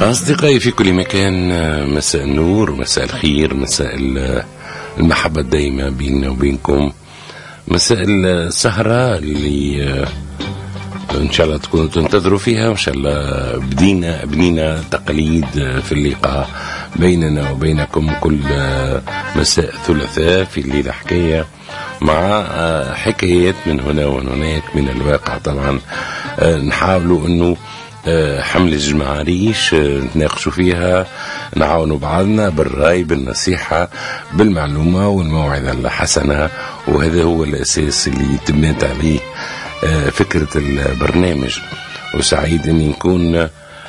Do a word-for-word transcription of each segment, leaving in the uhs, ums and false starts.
أصدقائي في كل مكان، مساء النور، مساء الخير، مساء المحبة الدائمة بيننا وبينكم، مساء السهرة اللي إن شاء الله تكونوا تنتظروا فيها. إن شاء الله بدينا بنينا تقاليد في اللقاء بيننا وبينكم كل مساء ثلاثاء في الليلة حكاية مع حكايات من هنا ومن هناك من الواقع. طبعا نحاولوا أنه حملة جمعاريش نتناقشوا فيها، نعاونوا بعضنا بالرأي بالنصيحة بالمعلومة والموعظة الحسنة، وهذا هو الأساس اللي تبنيت عليه فكرة البرنامج. وسعيد أني نكون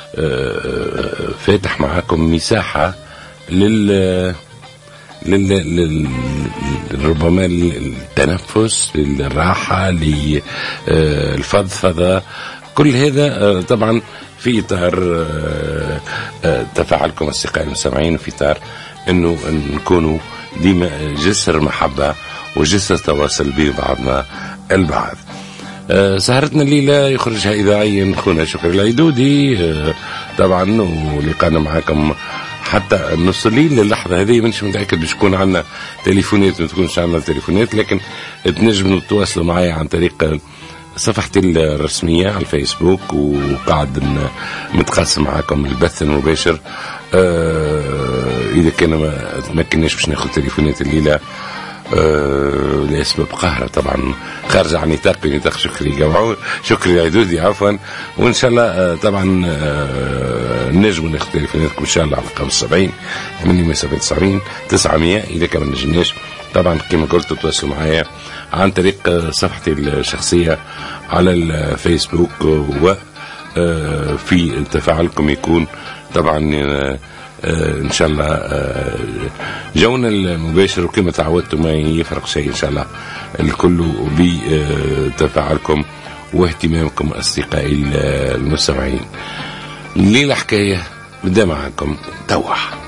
فاتح معكم مساحة لل لل... لل... ربما التنفس، للراحة، للفضفضة، كل هذا طبعا في إطار تفاعلكم أصدقائي المستمعين، وفي إطار أنه نكونوا ديما جسر محبة وجسر تواصل به بعضنا البعض. سهرتنا الليلة يخرجها إذاعيا أخونا شكري العيدودي طبعا، ولقانا معكم حتى نص الليل. للحظة هذه مش متأكد باش يكون عندنا تليفونات، ما تكونش عندنا تليفونات، لكن تنجموا تتواصلوا معي عن طريق صفحتي الرسمية على الفيسبوك، وقاعد متقاسم معكم البث المباشر. أه إذا كان ما تمكناش باش ناخذ تليفونات الليلة أه لأسباب قهرة طبعا خارجة عن نطاق نطاق شكري جمعون شكري العيدودي عفوا. وإن شاء الله أه طبعا أه نجم ناخذ تليفوناتكم إن شاء الله على رقم سبعين ثمانمية وسبعة وتسعين تسعمية. إذا كان ما نجمناش طبعا كما قلت تتواصلوا معايا عن طريق صفحتي الشخصية على الفيسبوك، وفي تفاعلكم يكون طبعا إن شاء الله جونا المباشر، وكما تعودتم ما يفرق شيء إن شاء الله، الكل بتفاعلكم واهتمامكم أصدقائي المستمعين. الليلة حكاية بدأ معكم توح.